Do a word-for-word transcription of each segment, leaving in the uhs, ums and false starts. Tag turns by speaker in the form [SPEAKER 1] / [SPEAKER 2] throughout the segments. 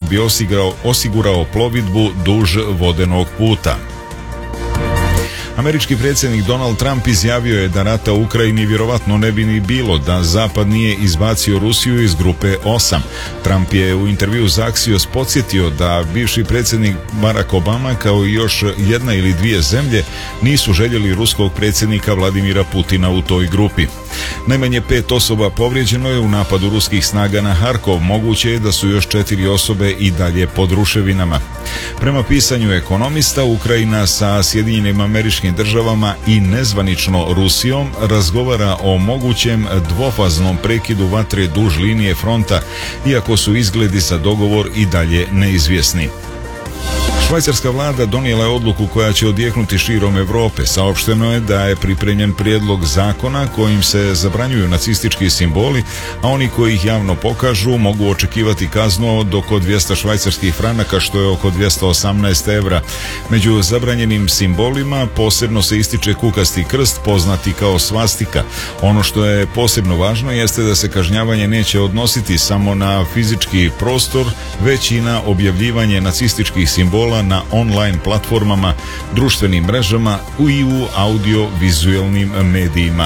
[SPEAKER 1] bi osigurao, osigurao plovidbu duž vodenog puta. Američki predsjednik Donald Trump izjavio je da rata u Ukrajini vjerovatno ne bi ni bilo da Zapad nije izbacio Rusiju iz grupe osam. Trump je u intervjuu za Axios podsjetio da bivši predsjednik Barack Obama kao i još jedna ili dvije zemlje nisu željeli ruskog predsjednika Vladimira Putina u toj grupi. Najmanje pet osoba povrijeđeno je u napadu ruskih snaga na Harkov. Moguće je da su još četiri osobe i dalje pod ruševinama. Prema pisanju Ekonomista, Ukrajina sa Sjedinjenim Američkim Državama i nezvanično Rusijom razgovara o mogućem dvofaznom prekidu vatre duž linije fronta, iako su izgledi za dogovor i dalje neizvjesni. Švajcarska vlada donijela je odluku koja će odjeknuti širom Europe. Saopšteno je da je pripremljen prijedlog zakona kojim se zabranjuju nacistički simboli, a oni koji ih javno pokažu mogu očekivati kaznu od oko dvjesto švajcarskih franaka, što je oko dvjesto osamnaest evra. Među zabranjenim simbolima posebno se ističe kukasti krst, poznati kao svastika. Ono što je posebno važno jeste da se kažnjavanje neće odnositi samo na fizički prostor, već i na objavljivanje nacističkih simbola na online platformama, društvenim mrežama i u audio-vizualnim medijima.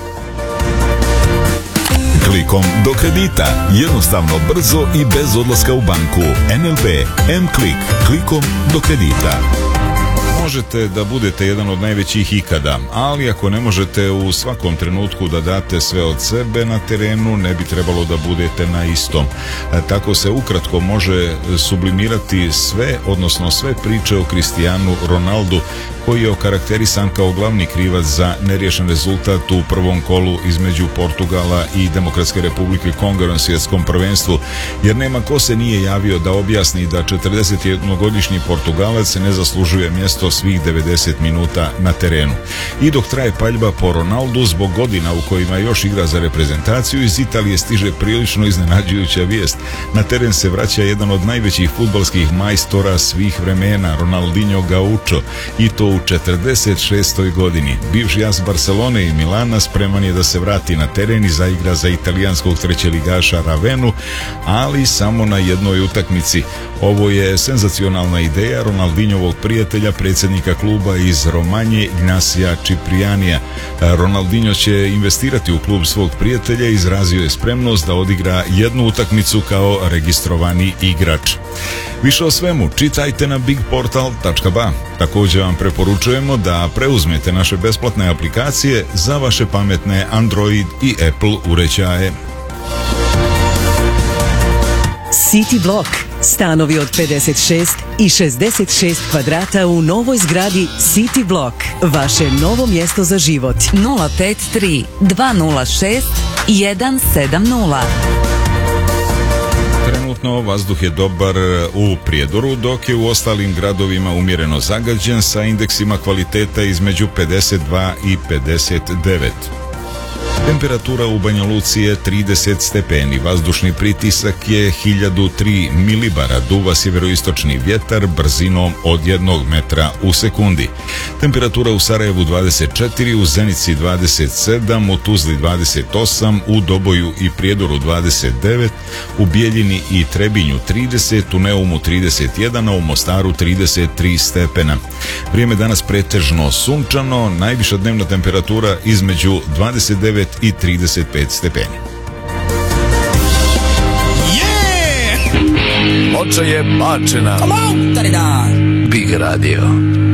[SPEAKER 2] Klikom do kredita. Jednostavno, brzo i bez odlaska u banku. N L B M-Klik. Klikom do kredita.
[SPEAKER 1] Možete da budete jedan od najvećih ikada, ali ako ne možete u svakom trenutku da date sve od sebe na terenu, ne bi trebalo da budete na istom. E, tako se ukratko može sublimirati sve, odnosno sve priče o Cristianu Ronaldu, koji je okarakterisan kao glavni krivac za neriješen rezultat u prvom kolu između Portugala i Demokratske Republike Kongo na svjetskom prvenstvu, jer nema ko se nije javio da objasni da četrdesetjednogodišnji Portugalac ne zaslužuje mjesto svih devedeset minuta na terenu. I dok traje paljba po Ronaldu, zbog godina u kojima još igra za reprezentaciju, iz Italije stiže prilično iznenađujuća vijest. Na teren se vraća jedan od najvećih fudbalskih majstora svih vremena, Ronaldinho Gaucho, i to u četrdeset šestoj godini. Bivši as Barcelone i Milana spreman je da se vrati na teren i zaigra za italijanskog trećeligaša Ravenu, ali samo na jednoj utakmici. Ovo je senzacionalna ideja Ronaldinhovog prijatelja, predsjednika kluba iz Romanje, Ignacija Ciprianija. Ronaldinho će investirati u klub svog prijatelja i izrazio je spremnost da odigra jednu utakmicu kao registrovani igrač. Više o svemu čitajte na big portal tačka ba. Također vam preporučujemo da preuzmete naše besplatne aplikacije za vaše pametne Android i Apple uređaje.
[SPEAKER 3] City Block. Stanovi od pedeset šest i šezdeset šest kvadrata u novoj zgradi City Block. Vaše novo mjesto za život.
[SPEAKER 4] nula pet tri dva nula šest jedan sedam nula.
[SPEAKER 1] Trenutno vazduh je dobar u Prijedoru, dok je u ostalim gradovima umjereno zagađen sa indeksima kvaliteta između pedeset dva i pedeset devet. Temperatura u Banja Luci je trideset stepeni, vazdušni pritisak je hiljadu tri milibara, duva sjeveroistočni vjetar brzinom od jednog metra u sekundi. Temperatura u Sarajevu dvadeset četiri, u Zenici dvadeset sedam, u Tuzli dvadeset osam, u Doboju i Prijedoru dvadeset devet, u Bijeljini i Trebinju trideset, u Neumu trideset jedan, a u Mostaru trideset tri stepena. Vrijeme danas pretežno sunčano, najviša dnevna temperatura između dvadeset devet i trideset pet stepeni.
[SPEAKER 5] Moća je bačena.
[SPEAKER 6] Come on,
[SPEAKER 5] Big Radio.